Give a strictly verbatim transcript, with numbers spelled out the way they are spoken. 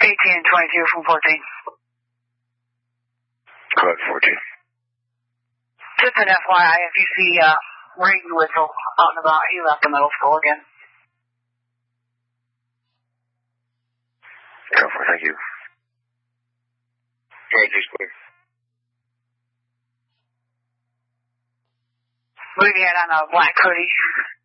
eighteen and twenty-two from fourteen. Code fourteen. Just an F Y I, if you see uh, ring whistle out and about, he left the middle school again. Code four, thank you. Yankees, please. Believe he had on a black hoodie.